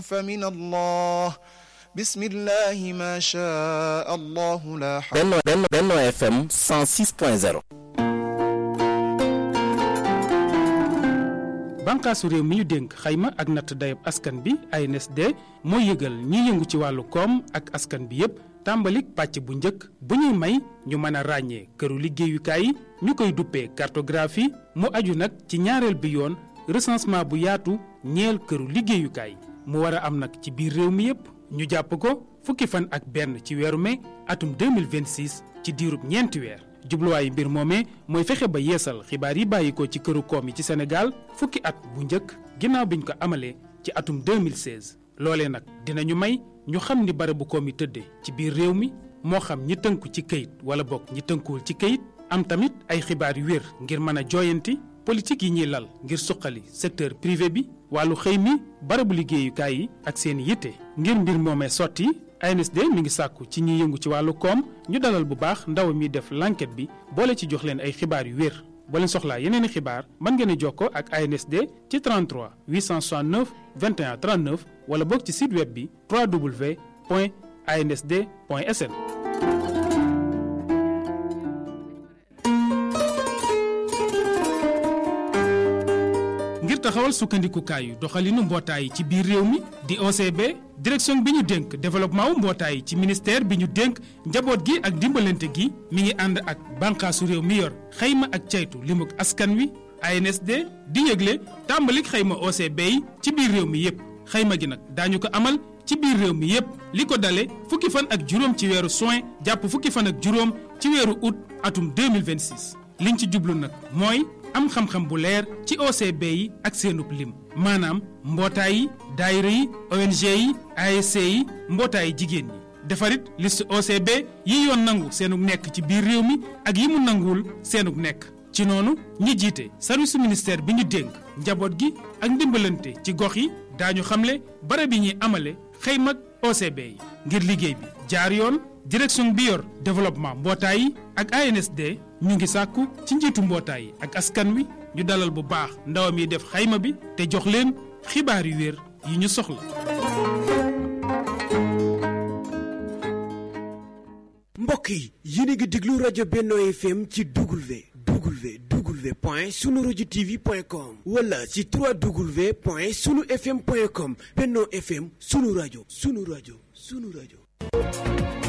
فمن الله بسم الله ما شاء الله لا حول Benno FM 106.0. bànqaasu réew mi ñu dénk xayma ak natt dayab askan bi ANSD mooy yëgal ñiy yëngu ci wàllu koom ak askan bi yépp tàmbalik pàcc bu njëkk bu ñuy may ñu mën a ràññee këru liggéeyukaay yi ñu koy duppee cartographie mu aju nag ci ñaareel bi yoon recensement bu yaatu ñeel këru liggéeyukaay mu war a am nag ci biir réew mi yépp ñu jàpp ko fukki fan ak benn ci weeru mai atum 2026 ci diirub ñeenti weer jubluwaayu mbir moomee mooy fexe ba yeesal xibaar yi bàyyikoo ci këru koom yi ci Sénégal fukki at bu njëkk ginnaaw biñ ko amalee ci atum 2016 loolee nag dinañu may ñu xam ni barabu koom yi tëddee ci biir réew mi moo xam ñi tënku ci këyit wala bokk ñi tënkuwul ci këyit am tamit ay xibaar yu wér ngir mën a jooyanti politique yi ñuy lal ngir suqali secteur privé bi wàllu xëy mi barabu liggéeyukaay yi ak seen yitte ngir mbir moomee sotti ANSD mi ngi sàkku ci ñi yëngu ci wàllu koom ñu dalal bu baax ndaw mi def l'enquête bi boole ci jox leen ay xibaar yu wér boo leen soxlaa yeneen i xibaar mën ngeen a jokkoo ak ANSD ci 33 869 21 39 wala boog ci site web bi www.ansd.sn. ngir taxawal sukkandikukaayu doxalinu mbootaay ci biir réew mi di OCB direction bi ñu dénk développement wu mbootaay ci ministère bi ñu dénk njaboot gi ak dimbalante gi mi ngi ànd ak bànqaasu réew mi yor xayma ak caytu limuk askan wi ANSD di yëgle tàmbalik xayma OCB yi ci biir réew mi yépp xayma gi nag daañu ko amal ci biir réew mi yépp li ko dale fukki fan ak juróom ci weeru juin jàpp fukki fan ak juróom ci weeru août atum 2026 liñ ci jublu nag mooy am xam-xam bu leer ci OCB yi ak seenub lim maanaam mbootaay yi daayira yi ONG yi ASC yi mbootaay jigéen ñi defarit liste OCB yi yoon nangu seenug nekk ci biir réew mi ak yi mu nanguwul seenug nekk ci noonu ñi jiite service ministère bi ñu dénk njaboot gi ak ndimbalante ci gox yi daañu xamle barab yi ñuy amale xëymag OCB yi ngir liggéey bi jaar yoon direction bi yor développement mbootaay yi ak ANSD ñu ngi sàkku ci njiitu mbootaay yi ak askan wi ñu dalal bu baax ndawam yi def xayma bi te jox leen xibaar yu wér yi ñu soxla. mbokk yi yéen a ngi déglu rajo Benno FM ci www.sunuradiotv.com wala ci www.sunufm.com Benno FM sunu rajo sunu rajo sunu rajo.